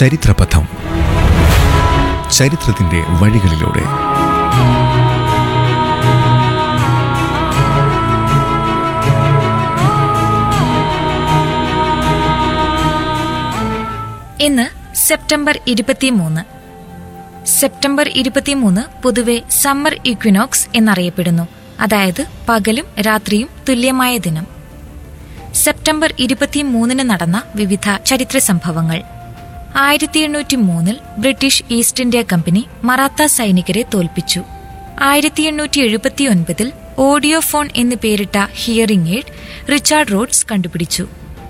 ചരിത്രപഥം. ചരിത്രത്തിന്റെ വഴികളിലൂടെ ഇന്ന് സെപ്റ്റംബർ 23. സെപ്റ്റംബർ 23 പൊതുവെ സമ്മർ ഇക്വിനോക്സ് എന്നറിയപ്പെടുന്നു. അതായത് പകലും രാത്രിയും തുല്യമായ ദിനം. സെപ്റ്റംബർ 23 നടന്ന വിവിധ ചരിത്ര സംഭവങ്ങൾ. 1803 British east India company Maratha സൈനികരെ തോൽപ്പിച്ചു. 1879 ഓഡിയോ ഫോൺ എന്ന് പേരിട്ട ഹിയറിംഗ് എയ്ഡ് റിച്ചാർഡ് റോഡ്സ് കണ്ടുപിടിച്ചു.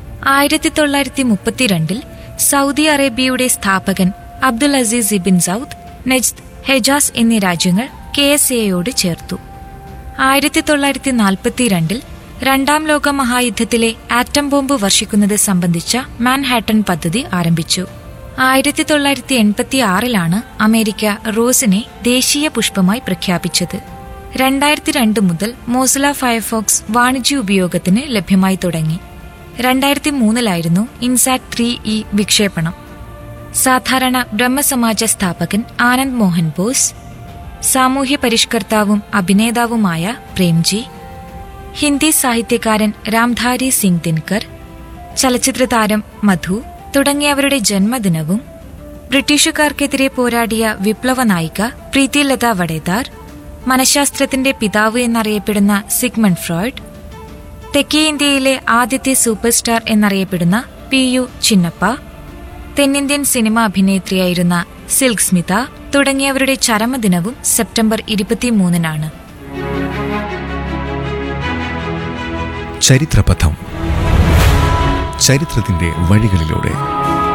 1932 സൗദി അറേബ്യയുടെ സ്ഥാപകൻ അബ്ദുൽ അസീസ് ഇബിൻ സൗദ്, നജ്ദ്, ഹെജാസ് എന്നീ രാജ്യങ്ങൾ KSAയോട് ചേർത്തു. 1942 രണ്ടാം ലോക മഹായുദ്ധത്തിലെ ആറ്റം ബോംബ് വർഷിക്കുന്നത് സംബന്ധിച്ച മാൻഹാട്ടൻ പദ്ധതി ആരംഭിച്ചു. 1986 അമേരിക്ക റോസിനെ ദേശീയ പുഷ്പമായി പ്രഖ്യാപിച്ചത്. 2002 മുതൽ മോസില്ല ഫയർഫോക്സ് വാണിജ്യ ഉപയോഗത്തിന് ലഭ്യമായി തുടങ്ങി. 2003 ഇൻസാറ്റ് 3E വിക്ഷേപണം. സാധാരണ ബ്രഹ്മസമാജ സ്ഥാപകൻ ആനന്ദ് മോഹൻ ബോസ്, സാമൂഹ്യ പരിഷ്കർത്താവും അഭിനേതാവുമായ പ്രേംജി, ഹിന്ദി സാഹിത്യകാരൻ രാംധാരി സിംഗ് ദിൻകർ, ചലച്ചിത്ര താരം മധു തുടങ്ങിയവരുടെ ജന്മദിനവും, ബ്രിട്ടീഷുകാർക്കെതിരെ പോരാടിയ വിപ്ലവ നായിക പ്രീതിലത വഡേദാർ, മനഃശാസ്ത്രത്തിന്റെ പിതാവ് എന്നറിയപ്പെടുന്ന സിഗ്മണ്ട് ഫ്രോയിഡ്, തെക്കേ ഇന്ത്യയിലെ ആദ്യത്തെ സൂപ്പർ സ്റ്റാർ എന്നറിയപ്പെടുന്ന PU ചിന്നപ്പ, തെന്നിന്ത്യൻ സിനിമ അഭിനേത്രിയായിരുന്ന സിൽക്ക് സ്മിത തുടങ്ങിയവരുടെ ചരമദിനവും സെപ്റ്റംബർ 23. ചരിത്രപഥം. ചരിത്രത്തിന്റെ വഴികളിലൂടെ